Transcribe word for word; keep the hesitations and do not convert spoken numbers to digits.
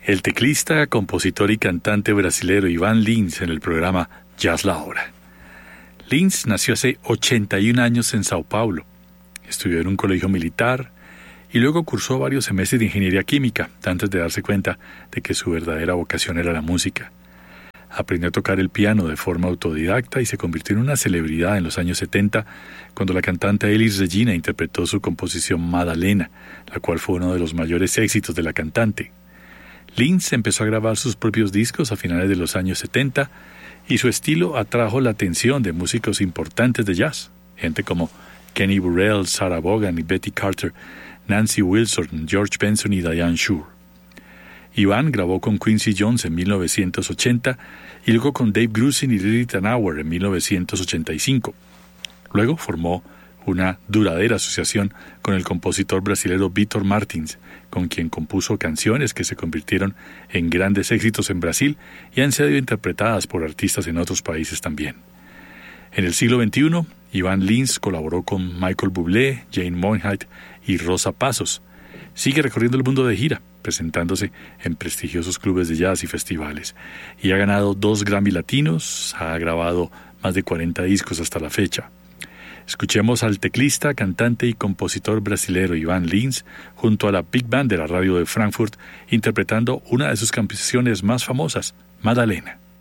el teclista, compositor y cantante brasilero Ivan Lins en el programa Jazz La Hora. Lins nació hace ochenta y un años en Sao Paulo. Estudió en un colegio militar y luego cursó varios semestres de ingeniería química antes de darse cuenta de que su verdadera vocación era la música. Aprendió a tocar el piano de forma autodidacta y se convirtió en una celebridad en los años setenta cuando la cantante Elis Regina interpretó su composición Madalena, la cual fue uno de los mayores éxitos de la cantante. Lins empezó a grabar sus propios discos a finales de los años setenta y su estilo atrajo la atención de músicos importantes de jazz, gente como Kenny Burrell, Sarah Vaughan y Betty Carter, Nancy Wilson, George Benson y Diane Shure. Ivan grabó con Quincy Jones en mil novecientos ochenta y luego con Dave Grusin y Lily Tannauer en mil novecientos ochenta y cinco. Luego formó una duradera asociación con el compositor brasileño Vítor Martins, con quien compuso canciones que se convirtieron en grandes éxitos en Brasil y han sido interpretadas por artistas en otros países también. En el siglo veintiuno, Ivan Lins colaboró con Michael Bublé, Jane Monheit y Rosa Passos. Sigue recorriendo el mundo de gira, presentándose en prestigiosos clubes de jazz y festivales. Y ha ganado dos Grammy Latinos, ha grabado más de cuarenta discos hasta la fecha. Escuchemos al teclista, cantante y compositor brasilero Ivan Lins junto a la Big Band de la radio de Frankfurt interpretando una de sus canciones más famosas, Madalena.